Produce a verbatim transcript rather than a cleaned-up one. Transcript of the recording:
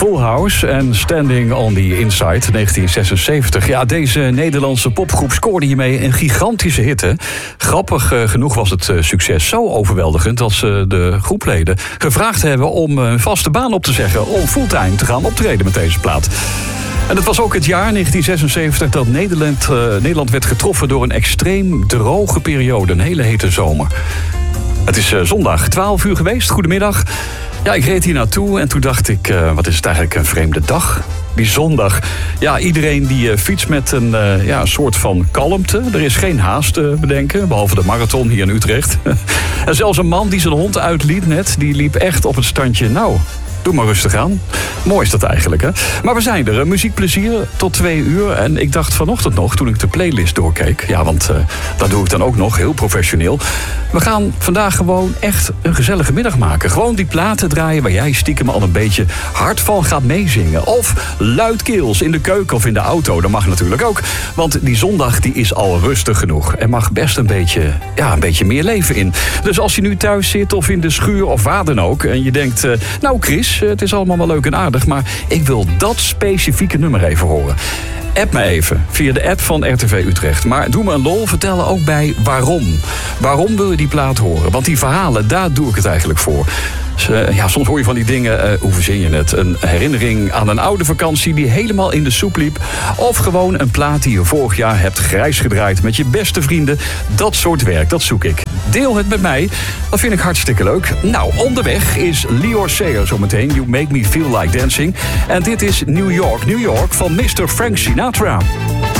Full House en Standing on the Inside, negentien zesenzeventig. Ja, deze Nederlandse popgroep scoorde hiermee een gigantische hit, hè? Grappig uh, genoeg was het uh, succes zo overweldigend dat ze de groepleden gevraagd hebben om een vaste baan op te zeggen, om fulltime te gaan optreden met deze plaat. En het was ook het jaar negentien zesenzeventig dat Nederland, uh, Nederland werd getroffen door een extreem droge periode, een hele hete zomer. Het is uh, zondag, twaalf uur geweest, goedemiddag. Ja, ik reed hier naartoe en toen dacht ik, uh, wat is het eigenlijk een vreemde dag? Die zondag. Ja, iedereen die uh, fietst met een, uh, ja, een soort van kalmte. Er is geen haast te bedenken, behalve de marathon hier in Utrecht. En zelfs een man die zijn hond uitliet net, die liep echt op het standje. Nou, doe maar rustig aan. Mooi is dat eigenlijk, hè? Maar we zijn er. Muziekplezier tot twee uur. En ik dacht vanochtend nog, toen ik de playlist doorkeek. Ja, want uh, dat doe ik dan ook nog, heel professioneel. We gaan vandaag gewoon echt een gezellige middag maken. Gewoon die platen draaien waar jij stiekem al een beetje hard van gaat meezingen. Of luidkeels in de keuken of in de auto. Dat mag natuurlijk ook. Want die zondag die is al rustig genoeg. Er mag best een beetje, ja, een beetje meer leven in. Dus als je nu thuis zit of in de schuur of waar dan ook. En je denkt, uh, nou Chris, het is allemaal wel leuk en aardig, maar ik wil dat specifieke nummer even horen. App me even via de app van R T V Utrecht. Maar doe me een lol, vertel ook bij waarom. Waarom wil je die plaat horen? Want die verhalen, daar doe ik het eigenlijk voor. Dus, uh, ja, soms hoor je van die dingen, uh, hoe verzin je het? Een herinnering aan een oude vakantie die helemaal in de soep liep. Of gewoon een plaat die je vorig jaar hebt grijs gedraaid met je beste vrienden. Dat soort werk, dat zoek ik. Deel het met mij, dat vind ik hartstikke leuk. Nou, onderweg is Lior Sayer zometeen. You Make Me Feel Like Dancing. En dit is New York, New York van mister Frank Sinatra.